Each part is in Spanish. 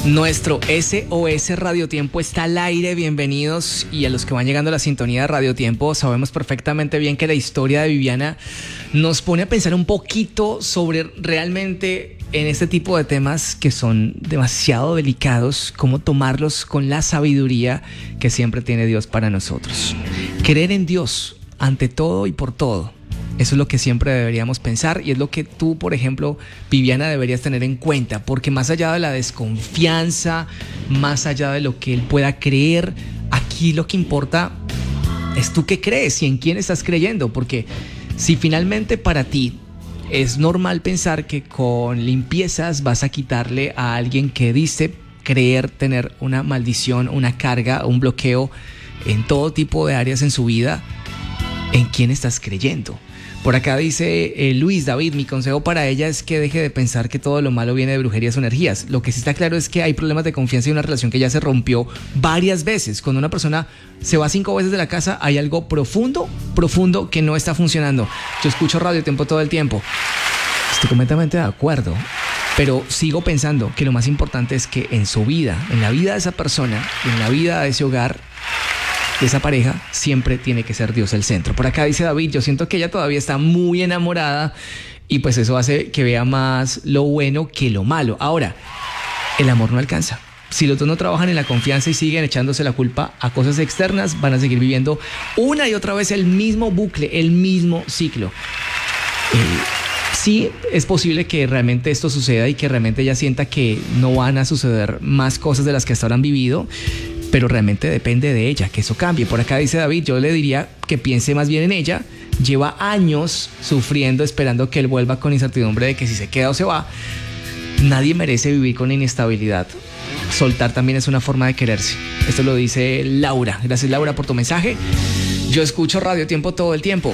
Nuestro SOS Radio Tiempo está al aire, bienvenidos, y a los que van llegando a la sintonía de Radio Tiempo, sabemos perfectamente bien que la historia de Viviana nos pone a pensar un poquito sobre realmente en este tipo de temas que son demasiado delicados, cómo tomarlos con la sabiduría que siempre tiene Dios para nosotros. Creer en Dios ante todo y por todo. Eso es lo que siempre deberíamos pensar y es lo que tú, por ejemplo, Viviana, deberías tener en cuenta, porque más allá de la desconfianza, más allá de lo que él pueda creer, aquí lo que importa es tú qué crees y en quién estás creyendo, porque si finalmente para ti es normal pensar que con limpiezas vas a quitarle a alguien que dice creer tener una maldición, una carga, un bloqueo en todo tipo de áreas en su vida, ¿en quién estás creyendo? Por acá dice Luis David, mi consejo para ella es que deje de pensar que todo lo malo viene de brujerías o energías. Lo que sí está claro es que hay problemas de confianza y una relación que ya se rompió varias veces. Cuando una persona se va 5 veces de la casa, hay algo profundo que no está funcionando. Yo escucho Radio Tiempo todo el tiempo. Estoy completamente de acuerdo, pero sigo pensando que lo más importante es que en su vida, en la vida de esa persona, en la vida de ese hogar, de esa pareja, siempre tiene que ser Dios el centro. Por acá dice David, yo siento que ella todavía está muy enamorada y pues eso hace que vea más lo bueno que lo malo. Ahora, el amor no alcanza. Si los dos no trabajan en la confianza y siguen echándose la culpa a cosas externas, van a seguir viviendo una y otra vez el mismo bucle, el mismo ciclo. Sí, es posible que realmente esto suceda y que realmente ella sienta que no van a suceder más cosas de las que hasta ahora han vivido, pero realmente depende de ella que eso cambie. Por acá dice David, yo le diría que piense más bien en ella. Lleva años sufriendo, esperando que él vuelva con incertidumbre de que si se queda o se va. Nadie merece vivir con inestabilidad. Soltar también es una forma de quererse. Esto lo dice Laura. Gracias, Laura, por tu mensaje. Yo escucho Radio Tiempo todo el tiempo.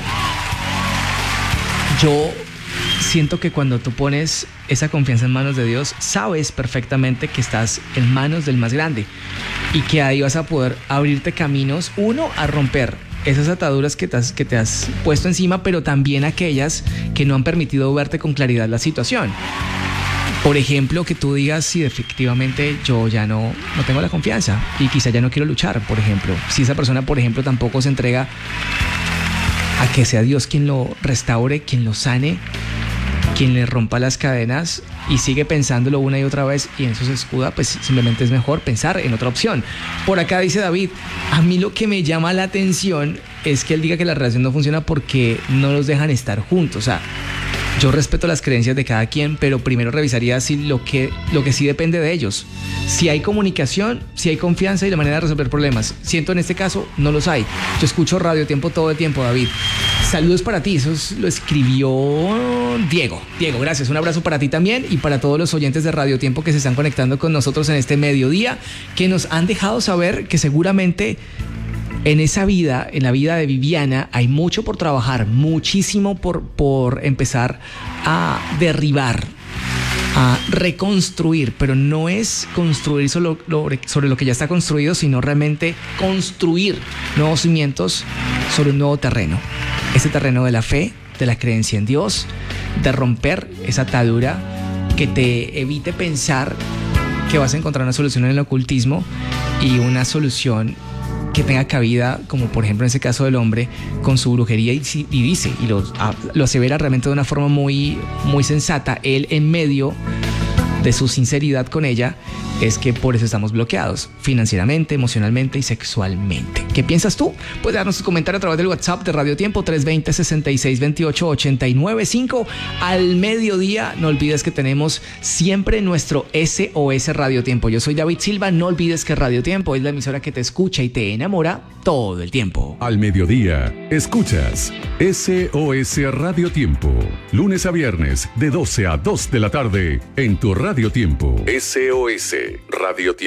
Yo siento que cuando tú pones esa confianza en manos de Dios, sabes perfectamente que estás en manos del más grande y que ahí vas a poder abrirte caminos, uno, a romper esas ataduras que te has puesto encima, pero también aquellas que no han permitido verte con claridad la situación. Por ejemplo, que tú digas si efectivamente yo ya no tengo la confianza y quizá ya no quiero luchar, por ejemplo. Si esa persona, por ejemplo, tampoco se entrega a que sea Dios quien lo restaure, quien lo sane, quien le rompa las cadenas y sigue pensándolo una y otra vez y en eso se escuda, pues simplemente es mejor pensar en otra opción. Por acá dice David, a mí lo que me llama la atención es que él diga que la relación no funciona porque no los dejan estar juntos. O sea, yo respeto las creencias de cada quien, pero primero revisaría si lo que sí depende de ellos. Si hay comunicación, si hay confianza y la manera de resolver problemas. Siento en este caso, no los hay. Yo escucho Radio Tiempo todo el tiempo, David. Saludos para ti, eso lo escribió Diego. Diego, gracias. Un abrazo para ti también y para todos los oyentes de Radio Tiempo que se están conectando con nosotros en este mediodía, que nos han dejado saber que seguramente en esa vida, en la vida de Viviana, hay mucho por trabajar, muchísimo por empezar a derribar, a reconstruir, pero no es construir sobre lo que ya está construido, sino realmente construir nuevos cimientos sobre un nuevo terreno. Ese terreno de la fe, de la creencia en Dios, de romper esa atadura que te evite pensar que vas a encontrar una solución en el ocultismo y una solución que tenga cabida, como por ejemplo en ese caso del hombre, con su brujería y dice, y lo asevera realmente de una forma muy, muy sensata, él en medio de su sinceridad con ella, es que por eso estamos bloqueados, financieramente, emocionalmente y sexualmente. ¿Qué piensas tú? Puedes darnos tu comentario a través del WhatsApp de Radio Tiempo 320-6628-895 al mediodía. No olvides que tenemos siempre nuestro SOS Radio Tiempo. Yo soy David Silva, no olvides que Radio Tiempo es la emisora que te escucha y te enamora todo el tiempo. Al mediodía, escuchas SOS Radio Tiempo, lunes a viernes de 12 a 2 de la tarde en tu Radio Tiempo. SOS Radio Tiempo.